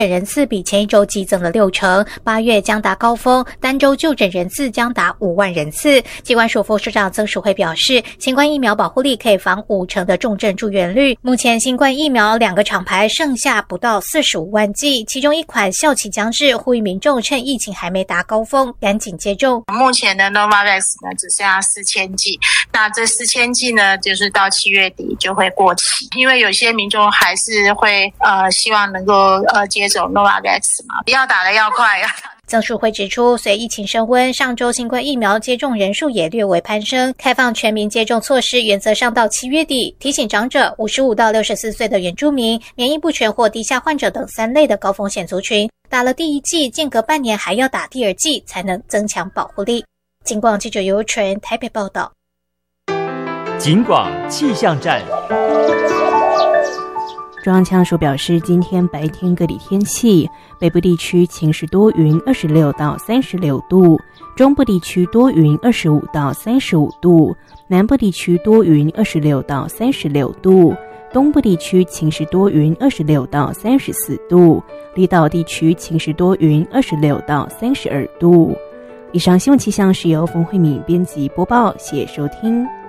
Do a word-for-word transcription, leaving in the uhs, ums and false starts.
人次比前一周激增了六成，八月将达高峰，单周就诊人次将达五万人次。疾管署副署长曾淑慧表示，新冠疫苗保护力可以防五成的重症住院率。目前新冠疫苗两个厂牌剩下不到四十五万剂，其中一款效期将至，呼吁民众趁疫情还没达高峰，赶紧接种。 目前的 Novavax 呢只剩下四千剂，那这四千剂呢，就是到七月底就会过期，因为有些民众还是会呃希望能够呃接种 Novavax 嘛，要打的要快啊。 曾淑慧指出，随疫情升温，上周新冠疫苗接种人数也略微攀升，开放全民接种措施原则上到七月底，提醒长者、五十五到六十四岁的原住民、免疫不全或低下患者等三类的高风险族群，打了第一剂，间隔半年还要打第二剂，才能增强保护力。警广记者尤纯台北报道。 警广气象站。 中央气象署表示，今天白天各地天气，北部地区晴时多云，二十六到三十六度；中部地区多云，二十五到三十五度；南部地区多云，二十六到三十六度；东部地区晴时多云，二十六到三十四度；离岛地区晴时多云，二十六到三十二度。以上新闻气象是由冯慧敏编辑播报，谢谢收听。